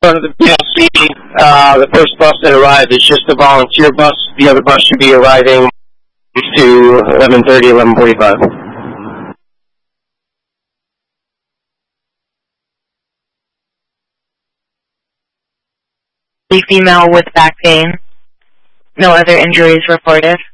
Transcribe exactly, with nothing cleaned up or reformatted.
front of the P L C. Uh, the first bus that arrived is just a volunteer bus. The other bus should be arriving to eleven thirty, eleven forty-five. The female with back pain. No other injuries reported.